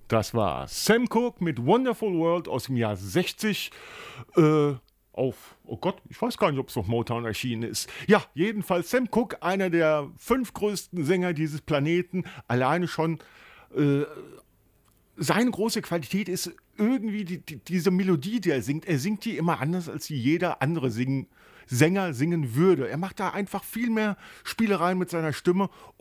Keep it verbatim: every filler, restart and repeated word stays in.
Das war Sam Cooke mit Wonderful World aus dem Jahr sechzig. Äh, auf, oh Gott, ich weiß gar nicht, ob es auf Motown erschienen ist. Ja, jedenfalls Sam Cooke, einer der fünf größten Sänger dieses Planeten. Alleine schon äh, seine große Qualität ist irgendwie die, die, diese Melodie, die er singt. Er singt die immer anders, als jeder andere singen, Sänger singen würde. Er macht da einfach viel mehr Spielereien mit seiner Stimme.